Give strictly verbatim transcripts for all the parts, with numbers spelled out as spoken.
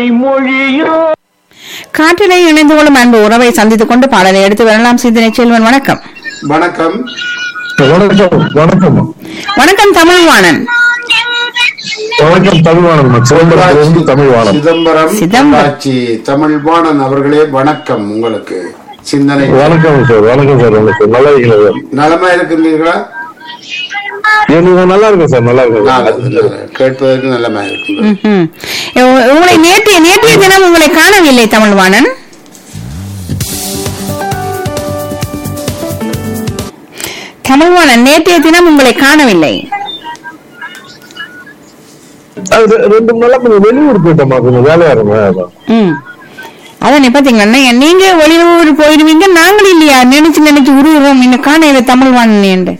காற்றிலே இணைந்து கொள்ளும் அன்பு உறவை சந்தித்துக் கொண்டு பாடலை எடுத்து வரலாம். சிந்தனை செல்வன் வணக்கம். வணக்கம் வணக்கம் வணக்கம் வணக்கம் தமிழ்வாணன். வணக்கம் தமிழ்வாணன். சிதம்பரம் தமிழ்வாணன் சிதம்பரம் சிதம்பரம். ஆட்சி தமிழ்வாணன் அவர்களே வணக்கம். உங்களுக்கு சிந்தனை வணக்கம் சார். வணக்கம் சார். வணக்கம். நல்லா இருக்கீங்களா? நலமா இருக்கின்றீர்களா? எனக்கு நல்லா இருக்கும் சார். நல்லா இருக்கும். கேட்பதற்கு நலமா இருக்கு. ம்ஹும். உ- உங்களை நேற்றைய நேற்றைய தினம் உங்களை காணவில்லை தமிழ்வாணன். தமிழ்வாணன் நேற்றைய தினம் உங்களை காணவில்லை. அது ரெ- ரெண்டு நாளா கொஞ்சம் வெளியூர் போயிட்டோமா, கொஞ்சம் வேலையா இருந்தேன். ம் அதான் பாத்தீங்களா, நீங்க வெளியூர் போயிடுவீங்க, நாங்கள் இல்லையா நினைச்சு நினைச்சு உருவுறோம் இன்னும் காணையில தமிழ்வாணன் என்று.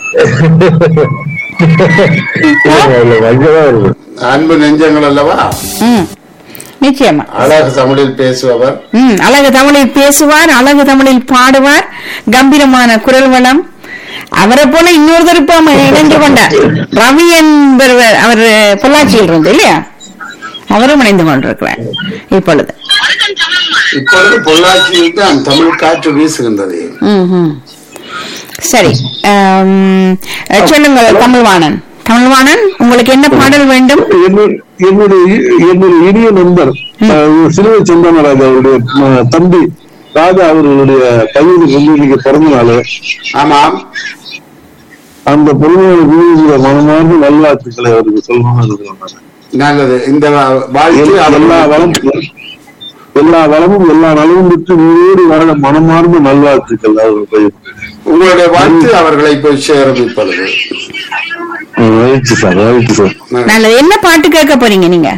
அங்கதான் இருக்கு. அன்பு நெஞ்சங்கள் அல்லவா? ம் நிச்சயமா. அழகு தமிழில் பேசுபவர். ம் அழகு தமிழில் பேசுவார், அழகு தமிழில் பாடுவார், கம்பீரமான குரல் வளம். அவரை போல இன்னொருத்தர் இப்ப இணைந்து கொண்டார், ரவி என்பவர். அவர் பொள்ளாச்சியில் இருந்து இல்லையா, அவரும் இணைந்து கொண்டிருக்கிறார் இப்பொழுது. இப்பொழுது பொள்ளாச்சியில் தான் தமிழ் காற்று வீசுகின்றது. ம், ம். சரி, ஆம், சொல்லுங்கள் தமிழ்வாணன். தமிழ்வாணன், உங்களுக்கு என்ன பாடல் வேண்டும்? என்னுடைய என்னுடைய என்னுடைய இனிய நண்பர் அஹ், சிலுவை சந்தானராஜ் அவருடைய அஹ், தம்பி ராஜா அவர்களுடைய கவிதை வந்து இன்னைக்கு பிறந்த நாள். ஆமாம், அந்த பொருளாதார மனமார்ந்த நல்வாழ்த்துக்களை அவருக்கு சொல்லணும்னு. நல்லது. இந்த வாழ்க்கை எல்லா வளம் எல்லா வளமும் எல்லா நலமும் பெற்று நீரோடு வாழ மனமார்ந்த நல்வாழ்த்துக்கள் அவர்கள். உங்களுடைய வாழ்த்து அவர்களை போய் சேரும். இப்பொழுது மகிழ்ச்சி சார். மகிழ்ச்சி சார். நல்லது. என்ன பாட்டு கேட்க போறீங்க நீங்க?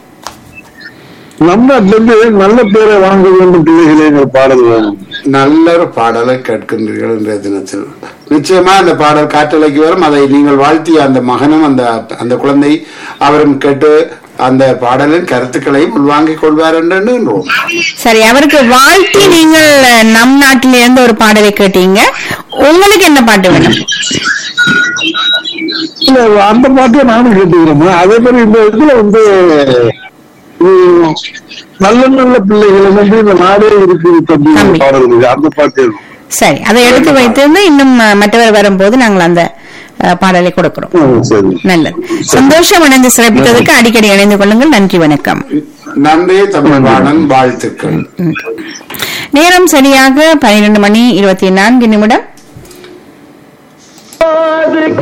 நம்ம இருந்து நல்ல பேரை வாங்க வேண்டும் பிள்ளைகளே பாடல் வேணும். நல்ல ஒரு பாடலை கேட்கின்றீர்கள் இன்றைய தினத்தில். நிச்சயமா அந்த பாடல் காற்றலைக்கு வரும். அதை நீங்கள் வாழ்த்திய அந்த மகனும் அந்த அந்த குழந்தை அவரும் கேட்டு அந்த பாடலின் கருத்துக்களையும் உள்வாங்கிக் கொள்வார் என்று எண்ணுகிறோம். சரி, அவருக்கு வாழ்த்தி நீங்கள் நம் நாட்டில இருந்து ஒரு பாடலை கேட்டீங்க. உங்களுக்கு என்ன பாட்டு வேணும்? இல்ல, அந்த பாட்டை நானும் கேட்டுக்கிறோம். அதே மாதிரி இந்த இதுல வந்து உம், நல்ல நல்ல பிள்ளைகளை வந்து இந்த நாடே இருக்கு தம்பி தம்பி. பாடல் இருக்கு. அந்த பாட்டு இருக்கும். சரி, அதை எடுத்து வைத்திருந்து இன்னும் அஹ், மற்றவர் வரும்போது நாங்கள் அந்த அஹ், பாடலை கொடுக்கிறோம். ம், சரி. நல்லது. சந்தோஷம் இணைந்து சிறப்பித்ததற்கு அடிக்கடி இணைந்து கொள்ளுங்கள். நன்றி, வணக்கம். நன்றி தமிழ்வாணன். வாழ்த்துக்கள். நேரம் சரியாக பன்னிரண்டு மணி இருபத்தி நான்கு நிமிடம்.